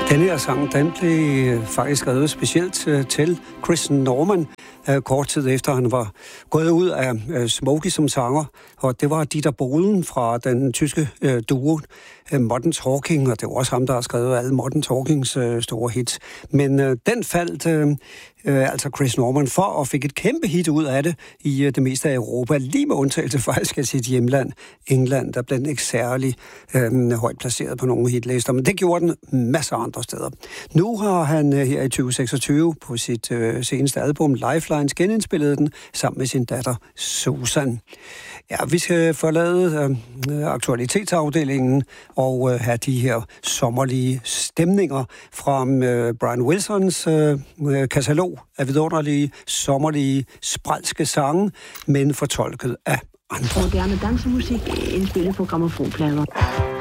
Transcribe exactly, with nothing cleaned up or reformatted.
Den her sang, den blev faktisk skrevet specielt til Chris Norman, kort tid efter han var gået ud af Smokey som sanger, og det var Dieter Bohlen fra den tyske duo Modern Talking, og det var også ham, der har skrevet alle Modern Talkings store hits. Men den faldt altså Chris Norman for, og fik et kæmpe hit ud af det i det meste af Europa, lige med undtagelse faktisk af sit hjemland, England, der blev ikke særlig øh, højt placeret på nogle hitlister, men det gjorde den masser af andre steder. Nu har han øh, her i tyve seksogtyve på sit øh, seneste album Lifelines genindspillet den sammen med sin datter Susan. Ja, vi skal forlade øh, aktualitetsafdelingen og øh, have de her sommerlige stemninger fra øh, Brian Wilsons øh, katalog af vidunderlige, sommerlige, sprælske sange, men fortolket af andre. Moderne dansemusik indspillet på grammofonplader.